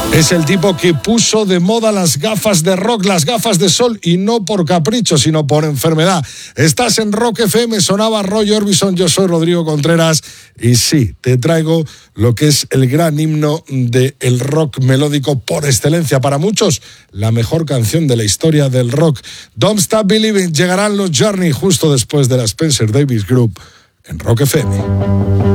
Es el tipo que puso de moda las gafas de rock, las gafas de sol, y no por capricho, sino por enfermedad. Estás en Rock FM, sonaba Roy Orbison, yo soy Rodrigo Contreras, y sí, te traigo lo que es el gran himno del rock melódico por excelencia. Para muchos, la mejor canción de la historia del rock. Don't Stop Believing, llegarán los Journey justo después de la Spencer Davis Group en Rock FM.